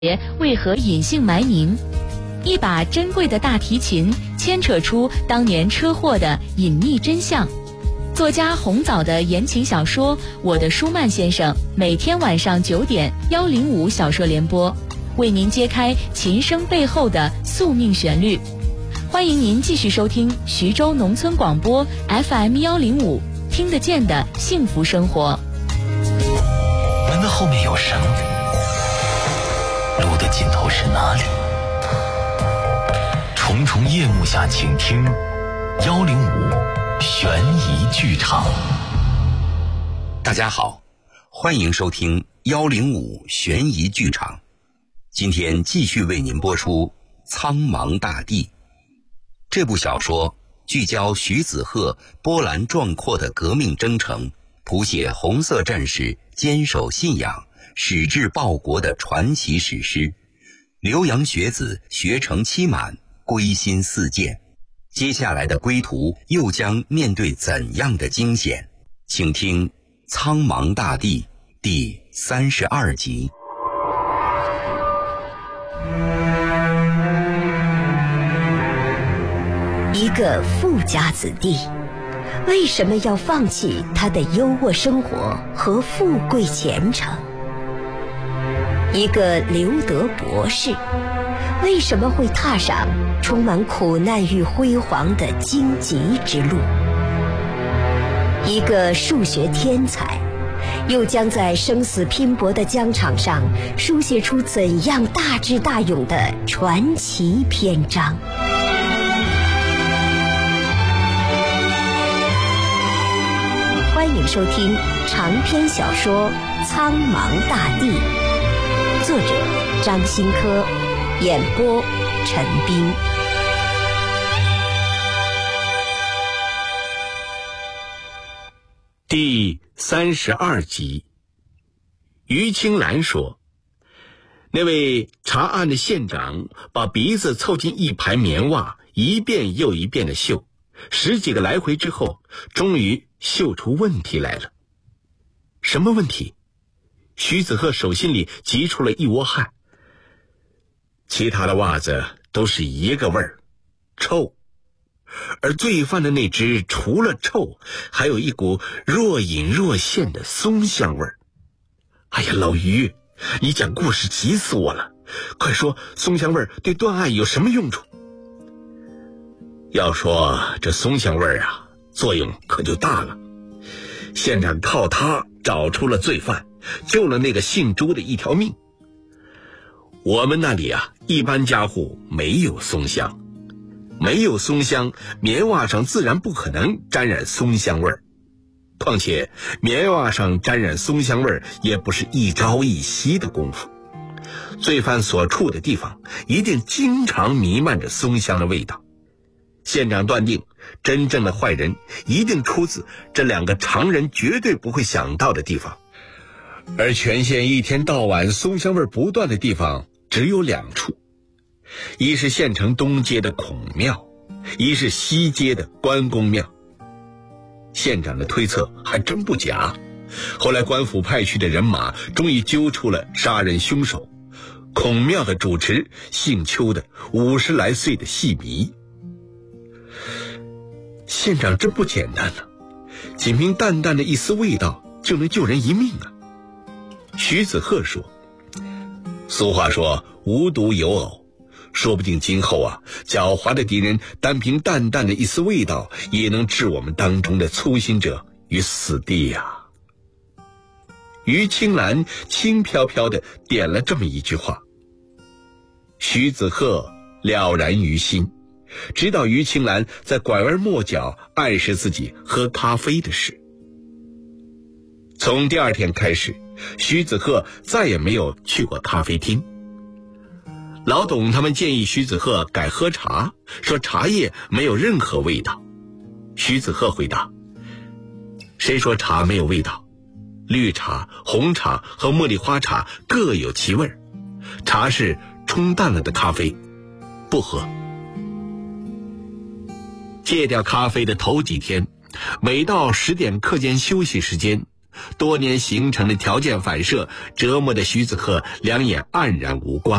为何隐姓埋名？一把珍贵的大提琴牵扯出当年车祸的隐秘真相。作家红枣的言情小说《我的舒曼先生》，每天晚上9点105小说联播，为您揭开琴声背后的宿命旋律。欢迎您继续收听徐州农村广播 FM105，听得见的幸福生活。 门的后面有绳，路的尽头是哪里？重重夜幕下，请听105悬疑剧场。 大家好，欢迎收听105悬疑剧场。今天继续为您播出《苍茫大地》。这部小说聚焦徐子鹤波澜壮阔的革命征程，谱写红色战士坚守信仰、矢志报国的传奇史诗。留洋学子学成期满，归心似箭。接下来的归途又将面对怎样的惊险？请听《苍茫大地》第32集。 一个富家子弟，为什么要放弃他的优渥生活和富贵前程？一个留德博士，为什么会踏上充满苦难与辉煌的荆棘之路？一个数学天才，又将在生死拼搏的疆场上书写出怎样大智大勇的传奇篇章？欢迎收听长篇小说《苍茫大地》，作者张新科，演播陈斌。 第32集。于青兰说，那位查案的县长把鼻子凑近一排棉袜，一遍又一遍地嗅，10几个来回之后，终于嗅出问题来了。什么问题？徐子鹤手心里急出了一窝汗。其他的袜子都是一个味儿，臭。而罪犯的那只除了臭，还有一股若隐若现的松香味儿。哎呀，老于，你讲故事急死我了，快说松香味儿对断案有什么用处？要说这松香味儿啊，作用可就大了。县长靠它找出了罪犯，救了那个姓朱的一条命。我们那里啊，一般家户没有松香，没有松香，棉袜上自然不可能沾染松香味儿。况且棉袜上沾染松香味儿也不是一朝一夕的功夫，罪犯所处的地方一定经常弥漫着松香的味道。县长断定，真正的坏人一定出自这2个常人绝对不会想到的地方。而全县一天到晚松香味不断的地方只有2处，一是县城东街的孔庙，一是西街的关公庙。县长的推测还真不假，后来官府派去的人马终于揪出了杀人凶手，孔庙的主持姓邱的50来岁的戏迷。县长真不简单了，仅凭淡淡的一丝味道就能救人一命啊。徐子鹤说，俗话说无独有偶，说不定今后啊，狡猾的敌人单凭淡淡的一丝味道也能置我们当中的粗心者于死地呀。于青兰轻飘飘地点了这么一句话。徐子鹤了然于心，知道于青兰在拐弯抹角暗示自己喝咖啡的事。从第2天开始，徐子鹤再也没有去过咖啡厅。老董他们建议徐子鹤改喝茶，说茶叶没有任何味道。徐子鹤回答，谁说茶没有味道？绿茶、红茶和茉莉花茶各有其味，茶是冲淡了的咖啡，不喝。戒掉咖啡的头几天，每到10点课间休息时间， 多年形成的条件反射折磨的徐子鹤两眼黯然无光。